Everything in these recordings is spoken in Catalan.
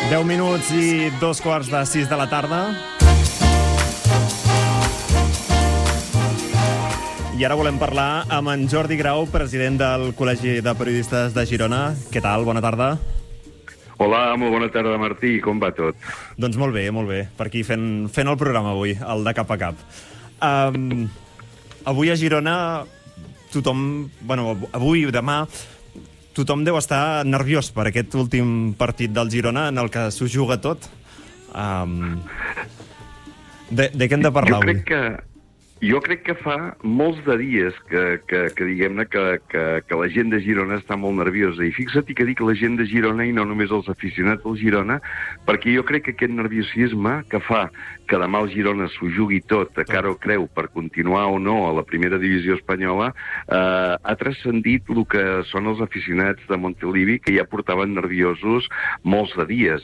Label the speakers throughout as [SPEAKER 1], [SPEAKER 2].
[SPEAKER 1] 10 minuts i 2:45 de la tarda. I ara volem parlar amb en Jordi Grau, president del Col·legi de Periodistes de Girona. Què tal? Bona tarda.
[SPEAKER 2] Hola, molt bona tarda, Martí. Com va tot?
[SPEAKER 1] Doncs molt bé, molt bé. Per aquí fent el programa avui, el de cap a cap. Avui a Girona tothom... avui i demà tothom deu estar nerviós per aquest últim partit del Girona en el que s'ho juga tot. De què hem de parlar avui?
[SPEAKER 2] Jo crec que fa molts de dies que diguem-ne, que la gent de Girona està molt nerviosa. I fixa't que dic la gent de Girona i no només els aficionats del Girona, perquè jo crec que aquest nerviosisme que fa que demà el Girona s'ho jugui tot a cara o creu per continuar o no a la primera divisió espanyola, ha transcendit el que són els aficionats de Montilivi, que ja portaven nerviosos molts de dies.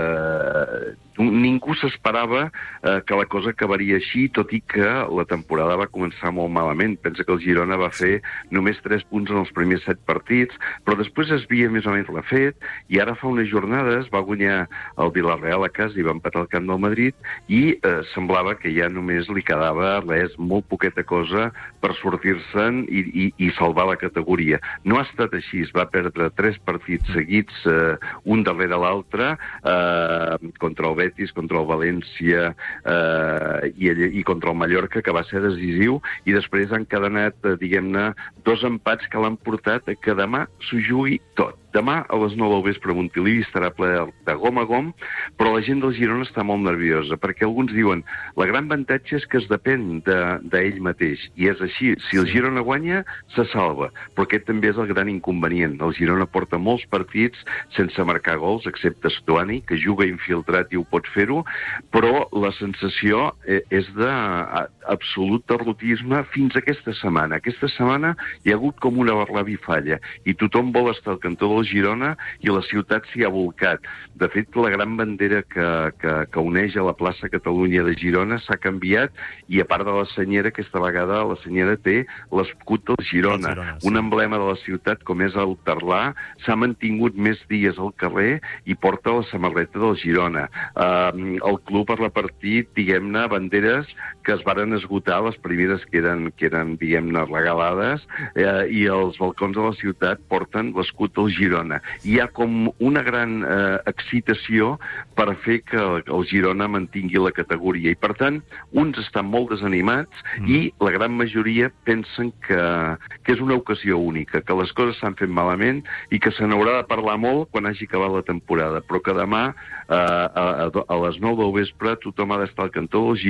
[SPEAKER 2] Ningú s'esperava que la cosa acabaria així, tot i que la temporada va començar molt malament. Pensa que el Girona va fer només 3 punts en els primers 7 partits, però després es havia més o menys l'ha fet, i ara fa unes jornades va guanyar el Villarreal a casa i va empatar al camp del Madrid, i semblava que ja només li quedava molt poqueta cosa per sortir-se'n i salvar la categoria. No ha estat així, es va perdre 3 partits seguits, un darrere l'altre, contra el Betis, contra el València i contra el Mallorca, que va ser decisiu, i després han encadenat, diguem-ne, 2 empats que l'han portat a que demà s'ho jugui tot. Demà a les 9 del vespre Montilivi estarà ple de gom a gom, però la gent del Girona està molt nerviosa, perquè alguns diuen la gran avantatge és que es depèn d'ell mateix, i és així. Si el Girona guanya, se salva, però aquest també és el gran inconvenient. El Girona porta molts partits sense marcar gols, excepte Stuani, que juga infiltrat i ho pot fer-ho, però la sensació és d'absolut derrotisme fins aquesta setmana. Aquesta setmana hi ha hagut com una barlavifalla, i tothom vol estar al cantó del Girona i la ciutat s'hi ha volcat. De fet, la gran bandera que uneix a la plaça Catalunya de Girona s'ha canviat, i a part de la senyera, aquesta vegada la senyera té l'escut del Girona, un emblema de la ciutat com és el Tarlà. S'ha mantingut més dies al carrer i porta la samarreta del Girona. El club ha repartit, diguem-ne, banderes que es varen esgotar, les primeres que eren diguem-ne, regalades, i els balcons de la ciutat porten l'escut del Girona. Hi ha com una gran excitació per fer que el Girona mantingui la categoria, i per tant uns estan molt desanimats i la gran majoria pensen que és una ocasió única, que les coses s'han fet malament i que se n'haurà de parlar molt quan hagi acabat la temporada, però que demà a les 9 del vespre tothom ha d'estar al cantó del Girona